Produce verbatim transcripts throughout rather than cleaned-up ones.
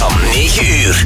van negen uur.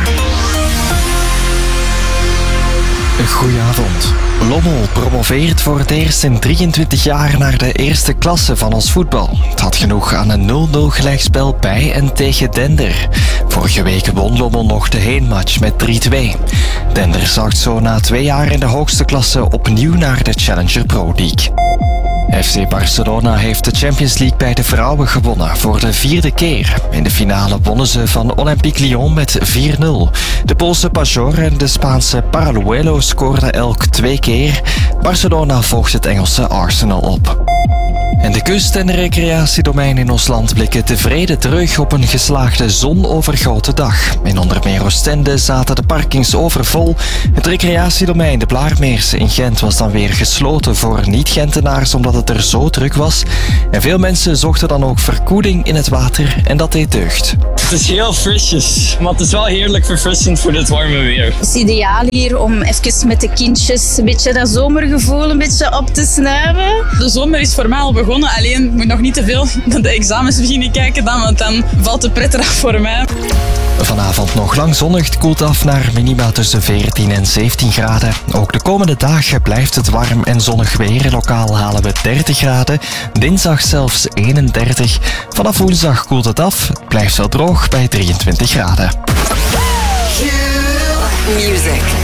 Goedenavond. Lommel promoveert voor het eerst in drieëntwintig jaar naar de eerste klasse van ons voetbal. Het had genoeg aan een nul nul gelijkspel bij en tegen Dender. Vorige week won Lommel nog de heenmatch met drie twee. Dender zakt zo na twee jaar in de hoogste klasse opnieuw naar de Challenger Pro League. F C Barcelona heeft de Champions League bij de vrouwen gewonnen voor de vierde keer. In de finale wonnen ze van Olympique Lyon met vier nul. De Poolse Pajor en de Spaanse Paraluelo scoorden elk twee keer. Barcelona volgt het Engelse Arsenal op. En de kust- en de recreatiedomein in ons land blikken tevreden terug op een geslaagde zonovergoten dag. In onder meer Oostende zaten de parkings overvol. Het recreatiedomein De Blaarmeerse in Gent was dan weer gesloten voor niet-Gentenaars omdat het er zo druk was. En veel mensen zochten dan ook verkoeling in het water en dat deed deugd. Het is heel frisjes, maar het is wel heerlijk verfrissend voor dit warme weer. Het is ideaal hier om even met de kindjes een beetje dat zomergevoel een beetje op te snuiven. De zomer is formaal begonnen, alleen moet nog niet te veel naar de examens beginnen kijken dan, want dan valt de pret eraf voor mij. Vanavond nog lang zonnig, het koelt af naar minima tussen veertien en zeventien graden. Ook de komende dagen blijft het warm en zonnig weer. Lokaal halen we dertig graden, dinsdag zelfs eenendertig. Vanaf woensdag koelt het af, het blijft wel droog bij drieëntwintig graden. Music.